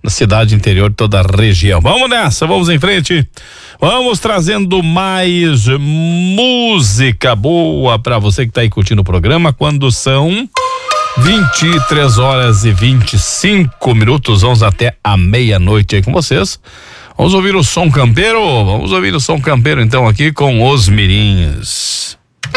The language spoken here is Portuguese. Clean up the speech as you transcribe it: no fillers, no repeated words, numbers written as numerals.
na cidade interior, toda a região. Vamos nessa, vamos em frente. Vamos trazendo mais música boa para você que tá aí curtindo o programa, quando são 23h25. Vamos até a meia-noite aí com vocês. Vamos ouvir o som campeiro? Vamos ouvir o som campeiro então aqui com os Mirins.